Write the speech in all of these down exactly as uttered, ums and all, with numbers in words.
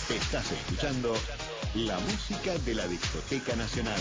Estás escuchando la música de la Discoteca Nacional.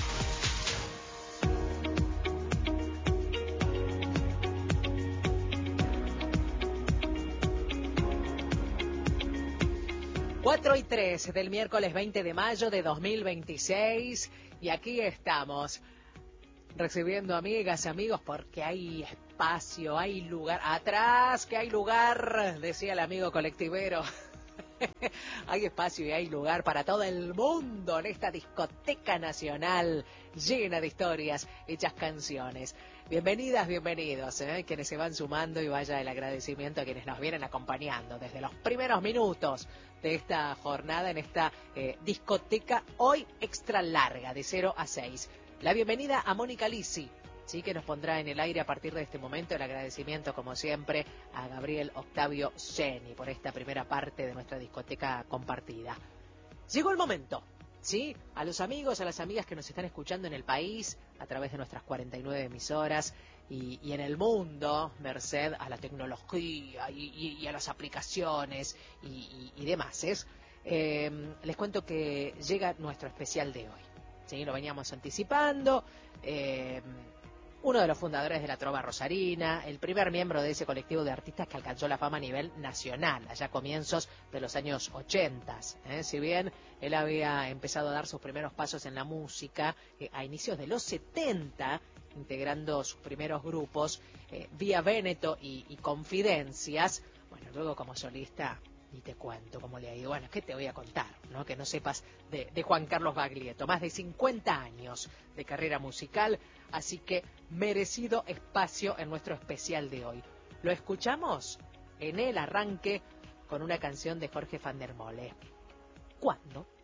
cuatro y tres del miércoles veinte de mayo de dos mil veintiséis y aquí estamos recibiendo amigas y amigos porque hay espacio, hay lugar, atrás que hay lugar, decía el amigo colectivero. Hay espacio y hay lugar para todo el mundo en esta discoteca nacional llena de historias, hechas canciones. Bienvenidas, bienvenidos, ¿eh? Quienes se van sumando, y vaya el agradecimiento a quienes nos vienen acompañando desde los primeros minutos de esta jornada en esta eh, discoteca hoy extra larga de cero a seis. La bienvenida a Mónica Lisi, sí, que nos pondrá en el aire a partir de este momento. El agradecimiento, como siempre, a Gabriel Octavio Geni por esta primera parte de nuestra discoteca compartida. Llegó el momento, ¿sí? A los amigos, a las amigas que nos están escuchando en el país a través de nuestras cuarenta y nueve emisoras y, y en el mundo, merced a la tecnología y, y, y a las aplicaciones y, y, y demás. ¿es? Eh, les cuento que llega nuestro especial de hoy, ¿sí? Lo veníamos anticipando. Eh, Uno de los fundadores de la Trova Rosarina, el primer miembro de ese colectivo de artistas que alcanzó la fama a nivel nacional, allá a comienzos de los años ochenta. ¿eh? Si bien él había empezado a dar sus primeros pasos en la música eh, a inicios de los setenta, integrando sus primeros grupos, eh, Vía Véneto y, y Confidencias, bueno, luego como solista, ni te cuento cómo le ha ido. Bueno, ¿qué te voy a contar? ¿No? Que no sepas de, de Juan Carlos Baglietto. Más de cincuenta años de carrera musical, así que merecido espacio en nuestro especial de hoy. Lo escuchamos en el arranque con una canción de Jorge van der Molle. ¿Cuándo?